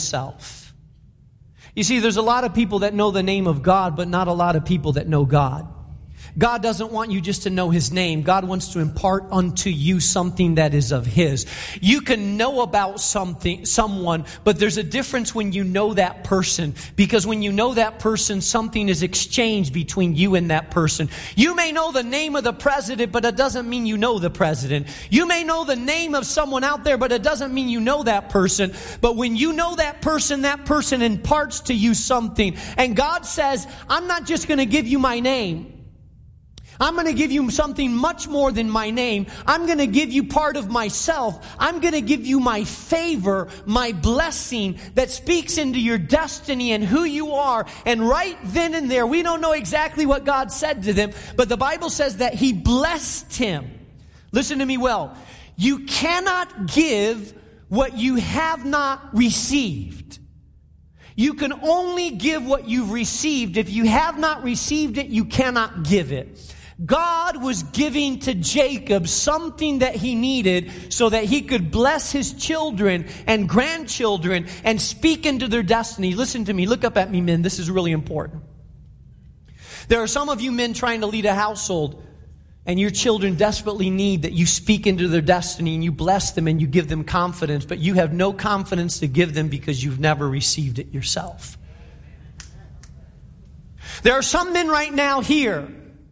himself. You see, there's a lot of people that know the name of God, but not a lot of people that know God. God doesn't want you just to know his name. God wants to impart unto you something that is of his. You can know about someone, but there's a difference when you know that person. Because when you know that person, something is exchanged between you and that person. You may know the name of the president, but it doesn't mean you know the president. You may know the name of someone out there, but it doesn't mean you know that person. But when you know that person imparts to you something. And God says, I'm not just going to give you my name. I'm going to give you something much more than my name. I'm going to give you part of myself. I'm going to give you my favor, my blessing that speaks into your destiny and who you are. And right then and there, we don't know exactly what God said to them, but the Bible says that he blessed him. Listen to me well. You cannot give what you have not received. You can only give what you've received. If you have not received it, you cannot give it. God was giving to Jacob something that he needed so that he could bless his children and grandchildren and speak into their destiny. Listen to me. Look up at me, men. This is really important. There are some of you men trying to lead a household, and your children desperately need that you speak into their destiny and you bless them and you give them confidence, but you have no confidence to give them because you've never received it yourself. There are some men right now here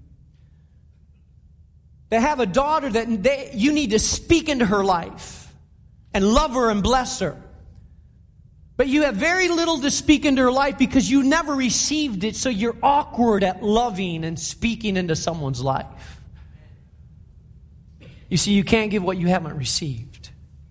that have a daughter that you need to speak into her life and love her and bless her. But you have very little to speak into her life because you never received it, so you're awkward at loving and speaking into someone's life. You see, you can't give what you haven't received.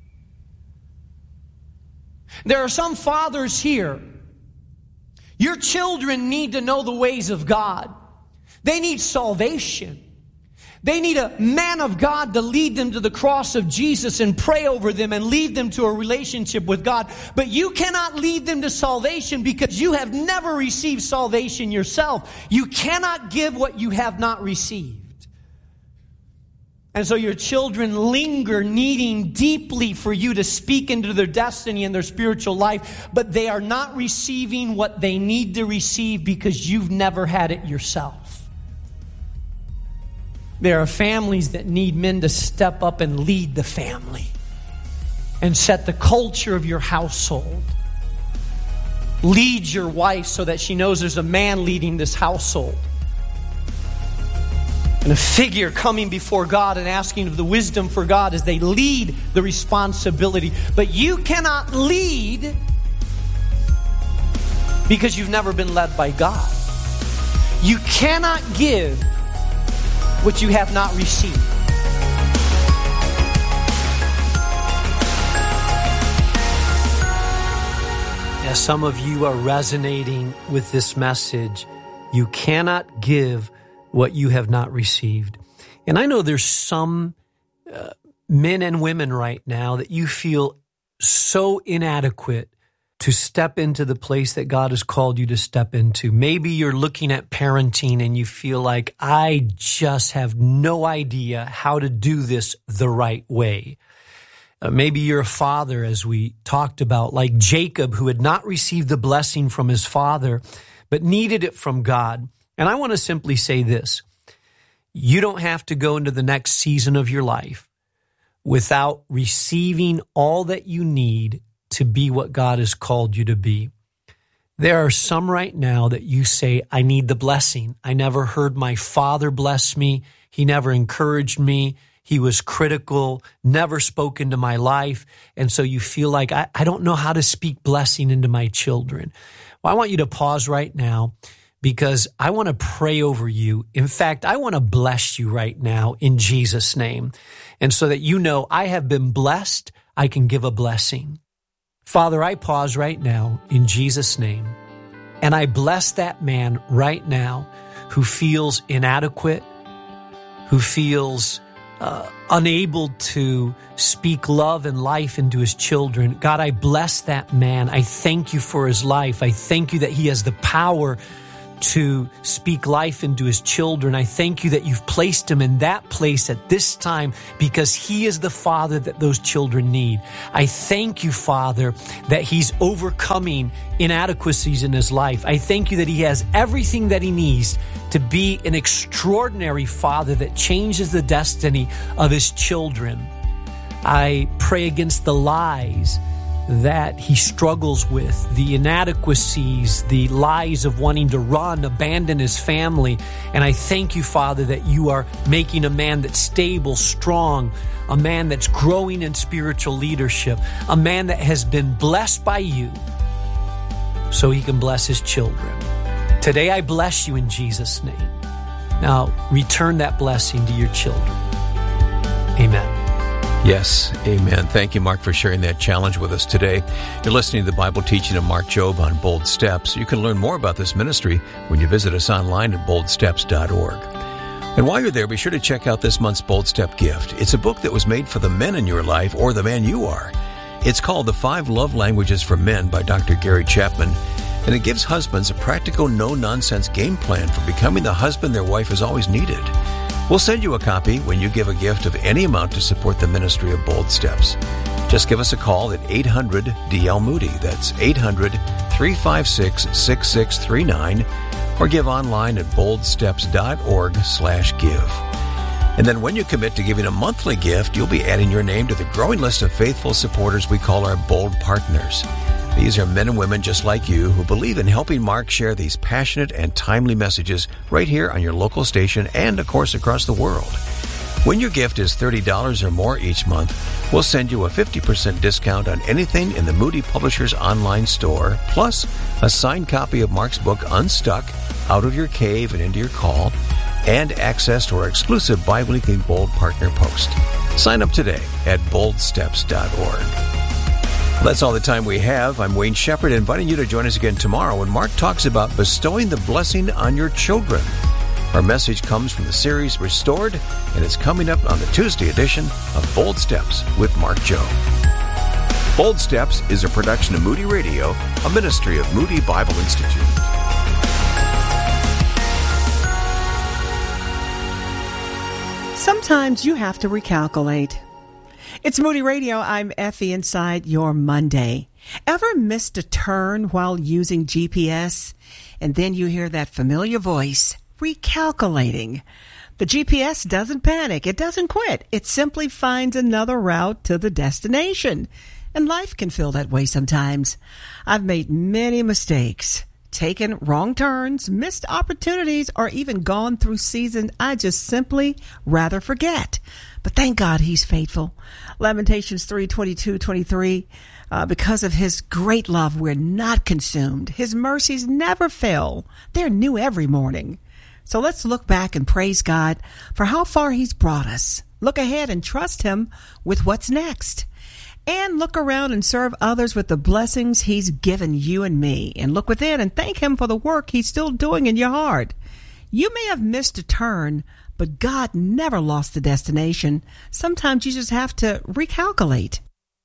There are some fathers here. Your children need to know the ways of God. They need salvation. They need a man of God to lead them to the cross of Jesus and pray over them and lead them to a relationship with God. But you cannot lead them to salvation because you have never received salvation yourself. You cannot give what you have not received. And so your children linger needing deeply for you to speak into their destiny and their spiritual life, but they are not receiving what they need to receive because you've never had it yourself. There are families that need men to step up and lead the family and set the culture of your household. Lead your wife so that she knows there's a man leading this household. And a figure coming before God and asking of the wisdom for God as they lead the responsibility. But you cannot lead because you've never been led by God. You cannot give what you have not received. As some of you are resonating with this message, you cannot give what you have not received. And I know there's some men and women right now that you feel so inadequate to step into the place that God has called you to step into. Maybe you're looking at parenting and you feel like, I just have no idea how to do this the right way. Maybe you're a father, as we talked about, like Jacob, who had not received the blessing from his father, but needed it from God. And I want to simply say this. You don't have to go into the next season of your life without receiving all that you need to be what God has called you to be. There are some right now that you say, I need the blessing. I never heard my father bless me. He never encouraged me. He was critical, never spoke into my life. And so you feel like, I don't know how to speak blessing into my children. Well, I want you to pause right now because I want to pray over you. In fact, I want to bless you right now in Jesus' name. And so that you know I have been blessed, I can give a blessing. Father, I pause right now in Jesus' name, and I bless that man right now who feels inadequate, who feels unable to speak love and life into his children. God, I bless that man. I thank you for his life. I thank you that he has the power to speak life into his children. I thank you that you've placed him in that place at this time because he is the father that those children need. I thank you, Father, that he's overcoming inadequacies in his life. I thank you that he has everything that he needs to be an extraordinary father that changes the destiny of his children. I pray against the lies that he struggles with, the inadequacies, the lies of wanting to run, abandon his family. And I thank you, Father, that you are making a man that's stable, strong, a man that's growing in spiritual leadership, a man that has been blessed by you so he can bless his children. Today I bless you in Jesus' name. Now return that blessing to your children. Amen. Yes, amen. Thank you, Mark, for sharing that challenge with us today. You're listening to the Bible teaching of Mark Jobe on Bold Steps. You can learn more about this ministry when you visit us online at boldsteps.org. And while you're there, be sure to check out this month's Bold Step gift. It's a book that was made for the men in your life or the man you are. It's called The 5 Love Languages for Men by Dr. Gary Chapman, and it gives husbands a practical, no-nonsense game plan for becoming the husband their wife has always needed. We'll send you a copy when you give a gift of any amount to support the ministry of Bold Steps. Just give us a call at 800-DL-MOODY. That's 800-356-6639. Or give online at boldsteps.org/give. And then when you commit to giving a monthly gift, you'll be adding your name to the growing list of faithful supporters we call our Bold Partners. These are men and women just like you who believe in helping Mark share these passionate and timely messages right here on your local station and, of course, across the world. When your gift is $30 or more each month, we'll send you a 50% discount on anything in the Moody Publishers online store, plus a signed copy of Mark's book, Unstuck, Out of Your Cave and Into Your Call, and access to our exclusive bi-weekly Bold Partner Post. Sign up today at boldsteps.org. That's all the time we have. I'm Wayne Shepherd, inviting you to join us again tomorrow when Mark talks about bestowing the blessing on your children. Our message comes from the series Restored, and it's coming up on the Tuesday edition of Bold Steps with Mark Jobe. Bold Steps is a production of Moody Radio, a ministry of Moody Bible Institute. Sometimes you have to recalculate. It's Moody Radio. I'm Effie inside your Monday. Ever missed a turn while using GPS? And then you hear that familiar voice recalculating. The GPS doesn't panic. It doesn't quit. It simply finds another route to the destination. And life can feel that way sometimes. I've made many mistakes, taken wrong turns, missed opportunities, or even gone through seasons I just simply rather forget. But thank God he's faithful. Lamentations 3:22-23. Because of his great love, we're not consumed. His mercies never fail. They're new every morning. So let's look back and praise God for how far he's brought us. Look ahead and trust him with what's next. And look around and serve others with the blessings he's given you and me. And look within and thank him for the work he's still doing in your heart. You may have missed a turn, but God never lost the destination. Sometimes you just have to recalculate.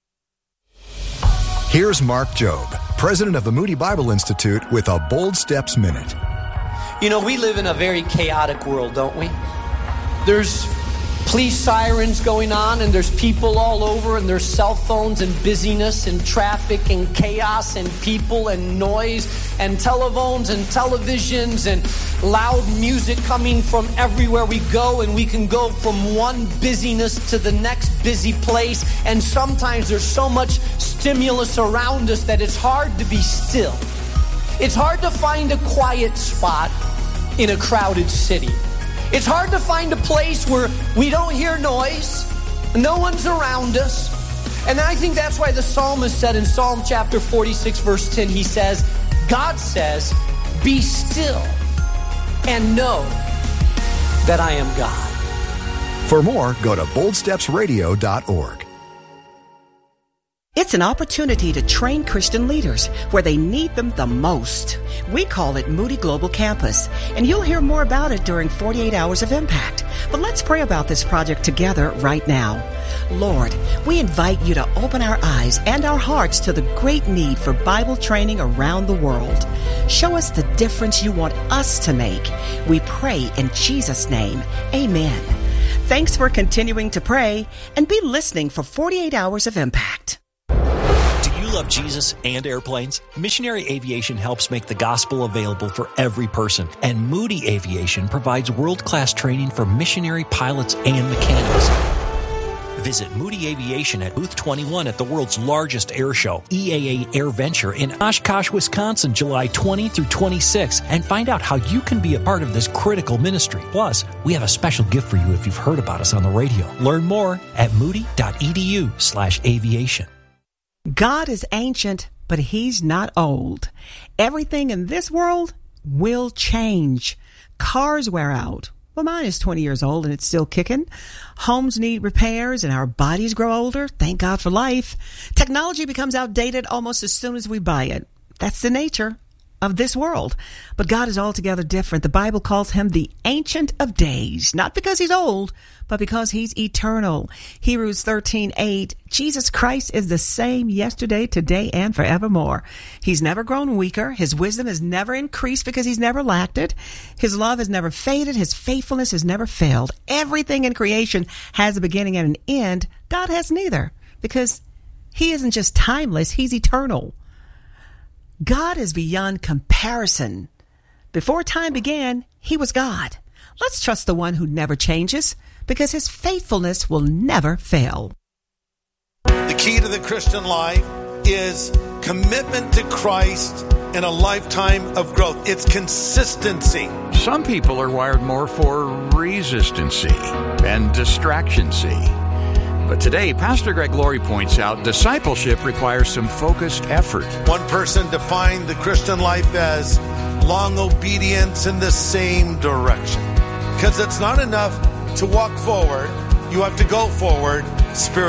Here's Mark Jobe, president of the Moody Bible Institute, with a Bold Steps Minute. You know, we live in a very chaotic world, don't we? There's police sirens going on, and there's people all over, and there's cell phones and busyness and traffic and chaos and people and noise and telephones and televisions and loud music coming from everywhere we go, and we can go from one busyness to the next busy place, and sometimes there's so much stimulus around us that it's hard to be still. It's hard to find a quiet spot in a crowded city. It's hard to find a place where we don't hear noise, no one's around us. And I think that's why the psalmist said in Psalm chapter 46, verse 10, he says, God says, be still and know that I am God. For more, go to boldstepsradio.org. It's an opportunity to train Christian leaders where they need them the most. We call it Moody Global Campus, and you'll hear more about it during 48 Hours of Impact. But let's pray about this project together right now. Lord, we invite you to open our eyes and our hearts to the great need for Bible training around the world. Show us the difference you want us to make. We pray in Jesus' name. Amen. Thanks for continuing to pray, and be listening for 48 Hours of Impact. Do you love Jesus and airplanes? Missionary Aviation helps make the gospel available for every person, and Moody Aviation provides world-class training for missionary pilots and mechanics. Visit Moody Aviation at Booth 21 at the world's largest air show, EAA AirVenture, in Oshkosh, Wisconsin, July 20 through 26, and find out how you can be a part of this critical ministry. Plus, we have a special gift for you if you've heard about us on the radio. Learn more at moody.edu/aviation. God is ancient, but He's not old. Everything in this world will change. Cars wear out. Well, mine is 20 years old and it's still kicking. Homes need repairs and our bodies grow older. Thank God for life. Technology becomes outdated almost as soon as we buy it. That's the nature of this world. But God is altogether different. The Bible calls Him the Ancient of Days, not because He's old, but because He's eternal. Hebrews 13:8, Jesus Christ is the same yesterday, today, and forevermore. He's never grown weaker. His wisdom has never increased because He's never lacked it. His love has never faded. His faithfulness has never failed. Everything in creation has a beginning and an end. God has neither, because He isn't just timeless, He's eternal. God is beyond comparison. Before time began, He was God. Let's trust the one who never changes, because His faithfulness will never fail. The key to the Christian life is commitment to Christ and a lifetime of growth. It's consistency. Some people are wired more for resistancy and distractioncy. But today, Pastor Greg Laurie points out discipleship requires some focused effort. One person defined the Christian life as long obedience in the same direction. Because it's not enough to walk forward. You have to go forward spiritually.